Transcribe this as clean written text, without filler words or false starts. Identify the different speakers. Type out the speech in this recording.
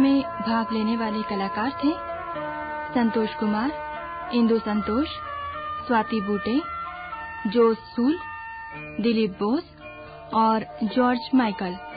Speaker 1: में भाग लेने वाले कलाकार थे संतोष कुमार, इंदु संतोष, स्वाति बूटे, जोस सूल, दिलीप बोस और जॉर्ज माइकल।